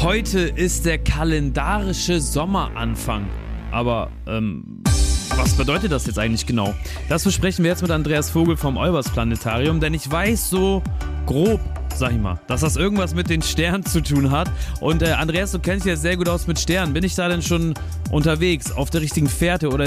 Heute ist der kalendarische Sommeranfang. Aber, was bedeutet das jetzt eigentlich genau? Das besprechen wir jetzt mit Andreas Vogel vom Olbers Planetarium, denn ich weiß so grob, sag ich mal, dass das irgendwas mit den Sternen zu tun hat. Und Andreas, du kennst dich ja sehr gut aus mit Sternen. Bin ich da denn schon unterwegs, auf der richtigen Fährte oder